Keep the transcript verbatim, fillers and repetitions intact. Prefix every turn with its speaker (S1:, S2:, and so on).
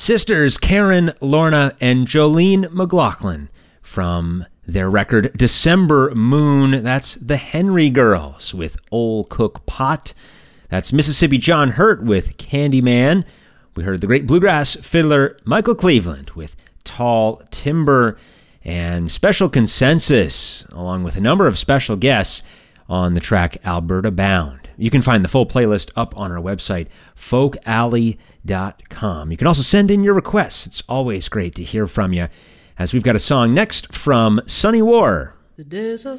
S1: Sisters Karen, Lorna, and Jolene McLaughlin from their record December Moon. That's the Henry Girls with Old Cook Pot. That's Mississippi John Hurt with Candyman. We heard the great bluegrass fiddler Michael Cleveland with Tall Timber, and Special Consensus, along with a number of special guests on the track Alberta Bound. You can find the full playlist up on our website, folk alley dot com. You can also send in your requests. It's always great to hear from you, as we've got a song next from Sunny War. The